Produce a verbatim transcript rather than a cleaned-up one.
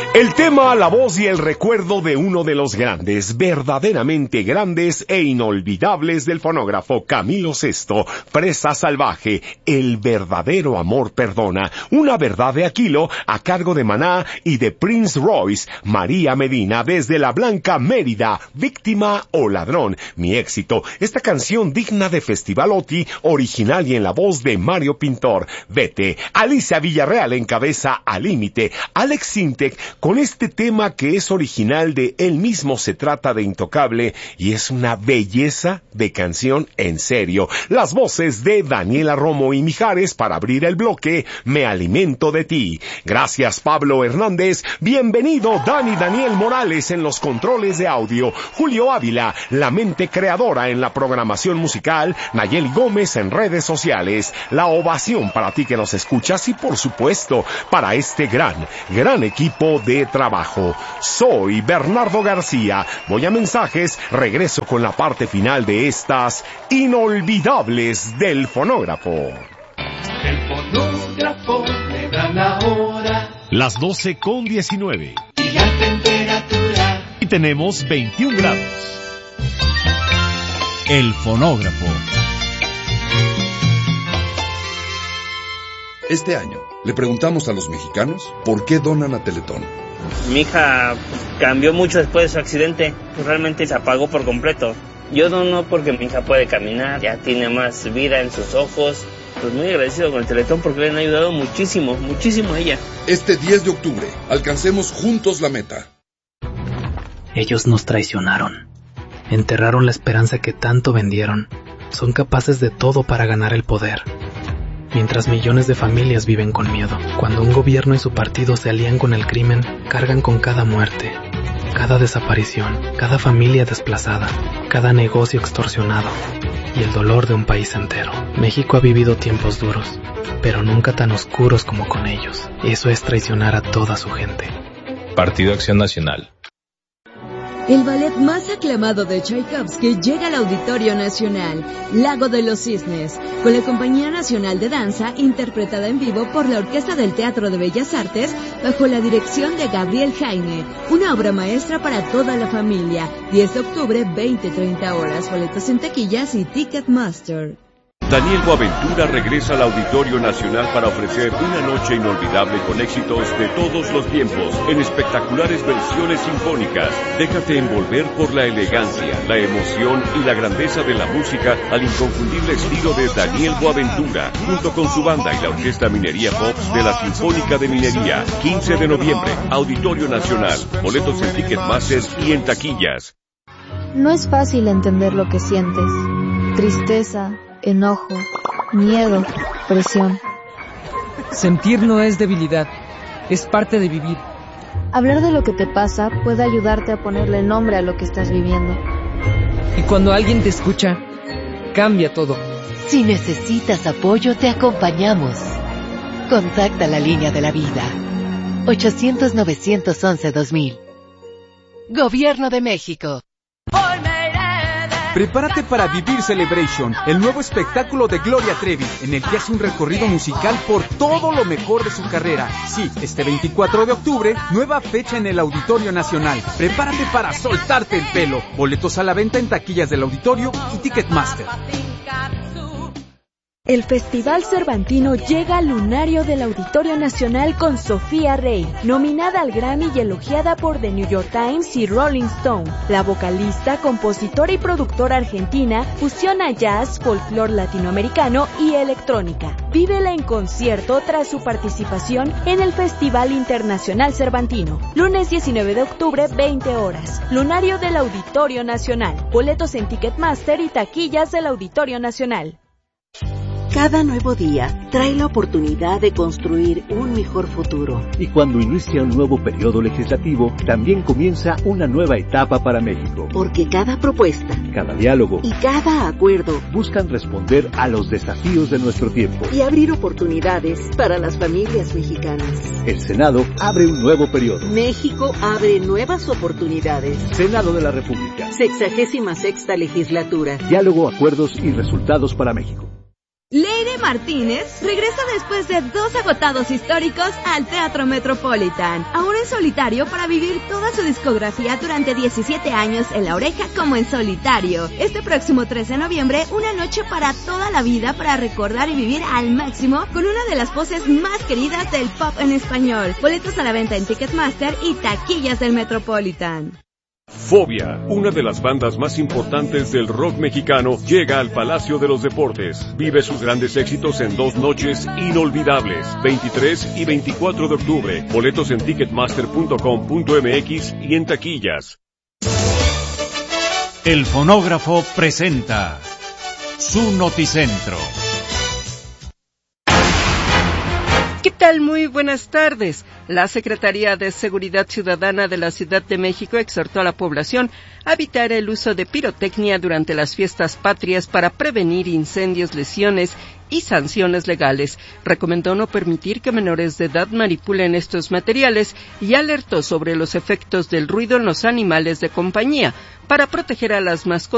El tema, la voz y el recuerdo de uno de los grandes, verdaderamente grandes e inolvidables del fonógrafo, Camilo Sesto, Presa Salvaje, El verdadero amor perdona, una verdad de Aquilo, a cargo de Maná y de Prince Royce, María Medina, desde la Blanca Mérida, Víctima o Ladrón, mi éxito, esta canción digna de Festival OTI, original y en la voz de Mario Pintor, Vete, Alicia Villarreal encabeza Al Límite, Alex Sintek, con este tema que es original de él mismo, se trata de Intocable y es una belleza de canción en serio. Las voces de Daniela Romo y Mijares para abrir el bloque, Me alimento de ti. Gracias Pablo Hernández, bienvenido Dani Daniel Morales en los controles de audio, Julio Ávila, la mente creadora en la programación musical, Nayeli Gómez en redes sociales. La ovación para ti que nos escuchas y por supuesto para este gran, gran equipo de de trabajo. Soy Bernardo García. Voy a mensajes, regreso con la parte final de estas inolvidables del fonógrafo. El fonógrafo le da la hora. Las doce con diecinueve. Y la temperatura. Y tenemos veintiún grados. El fonógrafo. Este año le preguntamos a los mexicanos por qué donan a Teletón. Mi hija cambió mucho después de su accidente, pues realmente se apagó por completo. Yo dono porque mi hija puede caminar, ya tiene más vida en sus ojos. Pues muy agradecido con el Teletón porque le han ayudado muchísimo, muchísimo a ella. Este diez de octubre, alcancemos juntos la meta. Ellos nos traicionaron, enterraron la esperanza que tanto vendieron. Son capaces de todo para ganar el poder. Mientras millones de familias viven con miedo, cuando un gobierno y su partido se alían con el crimen, cargan con cada muerte, cada desaparición, cada familia desplazada, cada negocio extorsionado y el dolor de un país entero. México ha vivido tiempos duros, pero nunca tan oscuros como con ellos. Eso es traicionar a toda su gente. Partido Acción Nacional. El ballet más aclamado de Tchaikovsky llega al Auditorio Nacional, Lago de los Cisnes, con la Compañía Nacional de Danza, interpretada en vivo por la Orquesta del Teatro de Bellas Artes, bajo la dirección de Gabriel Jaime. Una obra maestra para toda la familia. diez de octubre, veinte treinta horas. Boletos en taquillas y Ticketmaster. Daniel Boaventura regresa al Auditorio Nacional para ofrecer una noche inolvidable con éxitos de todos los tiempos, en espectaculares versiones sinfónicas. Déjate envolver por la elegancia, la emoción y la grandeza de la música al inconfundible estilo de Daniel Boaventura, junto con su banda y la Orquesta Minería Pops de la Sinfónica de Minería. quince de noviembre, Auditorio Nacional. Boletos en Ticketmaster y en taquillas. No es fácil entender lo que sientes. Tristeza, enojo, miedo, presión. Sentir no es debilidad, es parte de vivir. Hablar de lo que te pasa puede ayudarte a ponerle nombre a lo que estás viviendo. Y cuando alguien te escucha, cambia todo. Si necesitas apoyo, te acompañamos. Contacta la línea de la vida. ochocientos, novecientos once, dos mil. Gobierno de México. Prepárate para vivir Celebration, el nuevo espectáculo de Gloria Trevi, en el que hace un recorrido musical por todo lo mejor de su carrera. Sí, este veinticuatro de octubre, nueva fecha en el Auditorio Nacional. Prepárate para soltarte el pelo. Boletos a la venta en taquillas del Auditorio y Ticketmaster. El Festival Cervantino llega al lunario del Auditorio Nacional con Sofía Rey, nominada al Grammy y elogiada por The New York Times y Rolling Stone. La vocalista, compositora y productora argentina fusiona jazz, folclore latinoamericano y electrónica. Vívela en concierto tras su participación en el Festival Internacional Cervantino. Lunes diecinueve de octubre, veinte horas. Lunario del Auditorio Nacional. Boletos en Ticketmaster y taquillas del Auditorio Nacional. Cada nuevo día trae la oportunidad de construir un mejor futuro. Y cuando inicia un nuevo periodo legislativo, también comienza una nueva etapa para México. Porque cada propuesta, cada diálogo y cada acuerdo buscan responder a los desafíos de nuestro tiempo y abrir oportunidades para las familias mexicanas. El Senado abre un nuevo periodo. México abre nuevas oportunidades. Senado de la República. Sexagésima sexta legislatura. Diálogo, acuerdos y resultados para México. Leire Martínez regresa después de dos agotados históricos al Teatro Metropolitan, ahora en solitario para vivir toda su discografía durante diecisiete años en La Oreja como en solitario. Este próximo trece de noviembre, una noche para toda la vida para recordar y vivir al máximo con una de las voces más queridas del pop en español. Boletos a la venta en Ticketmaster y taquillas del Metropolitan. Fobia, una de las bandas más importantes del rock mexicano, llega al Palacio de los Deportes. Vive sus grandes éxitos en dos noches inolvidables, veintitrés y veinticuatro de octubre. Boletos en ticketmaster punto com punto m x y en taquillas. El fonógrafo presenta su Noticentro. ¿Qué tal? Muy buenas tardes. La Secretaría de Seguridad Ciudadana de la Ciudad de México exhortó a la población a evitar el uso de pirotecnia durante las fiestas patrias para prevenir incendios, lesiones y sanciones legales. Recomendó no permitir que menores de edad manipulen estos materiales y alertó sobre los efectos del ruido en los animales de compañía. Para proteger a las mascotas